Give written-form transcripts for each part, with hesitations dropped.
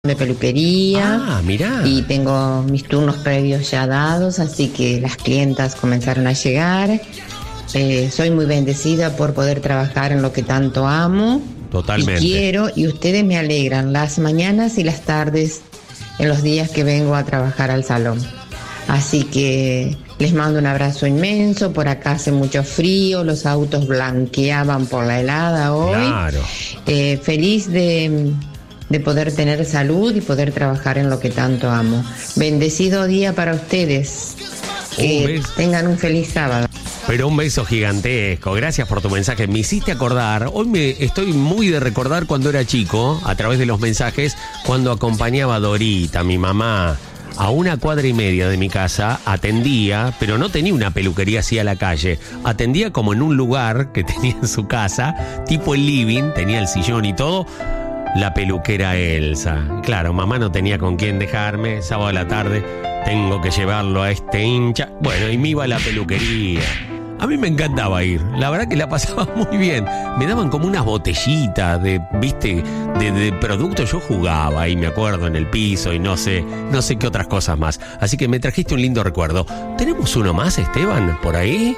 de peluquería. Mirá. Y tengo mis turnos previos ya dados, así que las clientas comenzaron a llegar. Soy muy bendecida por poder trabajar en lo que tanto amo. Totalmente. Y quiero, y ustedes me alegran las mañanas y las tardes en los días que vengo a trabajar al salón. Así que les mando un abrazo inmenso. Por acá hace mucho frío, los autos blanqueaban por la helada hoy. Claro. Feliz de poder tener salud y poder trabajar en lo que tanto amo. Bendecido día para ustedes. Que tengan un feliz sábado. Pero un beso gigantesco. Gracias por tu mensaje. Me hiciste acordar. Hoy estoy muy de recordar cuando era chico, a través de los mensajes, cuando acompañaba a Dorita, mi mamá, a 1,5 cuadras de mi casa. Atendía, pero no tenía una peluquería así a la calle. Atendía como en un lugar que tenía en su casa, tipo el living, tenía el sillón y todo. La peluquera Elsa. Claro, mamá no tenía con quién dejarme. Sábado a la tarde tengo que llevarlo a este hincha. Bueno, y me iba a la peluquería. A mí me encantaba ir. La verdad que la pasaba muy bien. Me daban como unas botellitas de productos. Yo jugaba ahí, me acuerdo, en el piso y no sé qué otras cosas más. Así que me trajiste un lindo recuerdo. ¿Tenemos uno más, Esteban, por ahí?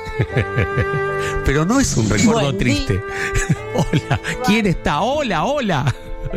Pero no es un recuerdo triste. Hola, ¿quién está? Hola.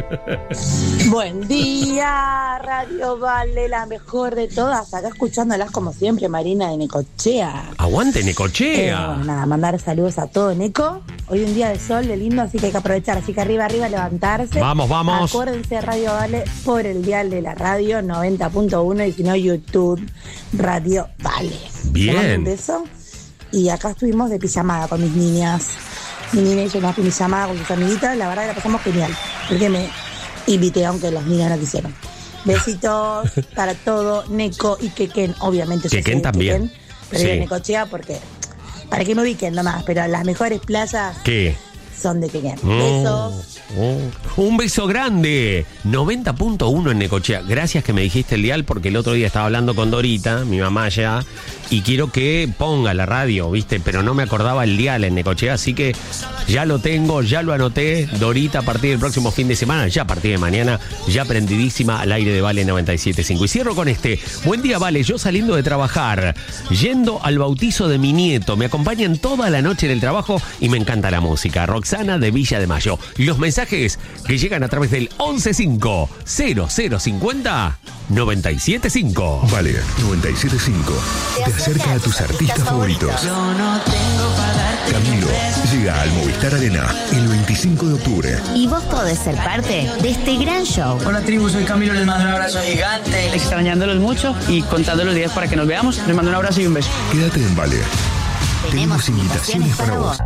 Buen día, Radio Vale, la mejor de todas. Acá escuchándolas como siempre, Marina de Necochea. ¡Aguante, Necochea! Bueno, nada, mandar saludos a todo Neco. Hoy un día de sol, de lindo, así que hay que aprovechar. Así que arriba, levantarse. Vamos. Acuérdense, Radio Vale, por el dial de la radio 90.1 y si no, YouTube, Radio Vale. Bien. Un beso. Y acá estuvimos de pijamada con mis niñas. Mi niña hizo una pijamada con sus amiguitas. La verdad que la pasamos genial. Porque me invité, aunque las niñas no quisieron. Besitos para todo. Neco y Quequén, obviamente. Quequén también. Quequén, pero sí. De Necochea porque... Para que me ubiquen nomás. Pero las mejores playas... ¿Qué? Son de Quequén. Besos. Un beso grande. 90.1 en Necochea. Gracias que me dijiste el dial, porque el otro día estaba hablando con Dorita, mi mamá ya, y quiero que ponga la radio, ¿viste? Pero no me acordaba el dial en Necochea, así que ya lo tengo, ya lo anoté. Dorita, a partir del próximo fin de semana, ya a partir de mañana, ya prendidísima al aire de Vale 97.5. Y cierro con este. Buen día, Vale. Yo saliendo de trabajar, yendo al bautizo de mi nieto. Me acompañan toda la noche en el trabajo y me encanta la música. Roxana de Villa de Mayo. Los mensajes que llegan a través del 115-0050-975. Vale, 97.5. Te acerca a tus artistas favoritos. Camilo llega al Movistar Arena el 25 de octubre. Y vos podés ser parte de este gran show. Hola tribu, soy Camilo, les mando un abrazo gigante. Extrañándolos mucho y contando los días para que nos veamos. Les mando un abrazo y un beso. Quédate en Vale. Tenemos invitaciones para vos.